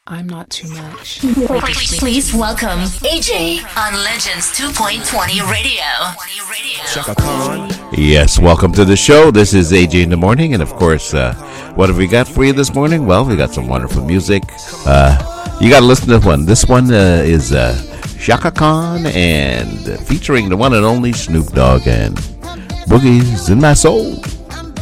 I'm not too much. Please welcome AJ on Legends 2.20 Radio. Chaka Khan. Yes, welcome to the show. This is AJ in the morning, and of course, what have we got for you this morning? Well, we got some wonderful music. You got to listen to one. This one is Chaka Khan and featuring the one and only Snoop Dogg and Boogie's in My Soul.